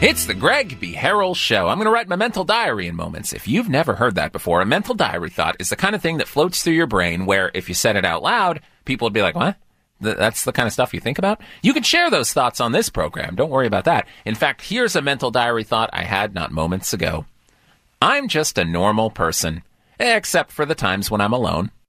It's the Greg B. Harrell Show. I'm going to write my mental diary in moments. If you've never heard that before, a mental diary thought is the kind of thing that floats through your brain where if you said it out loud, people would be like, what? That's the kind of stuff you think about? You can share those thoughts on this program. Don't worry about that. In fact, here's a mental diary thought I had not moments ago. I'm just a normal person, except for the times when I'm alone.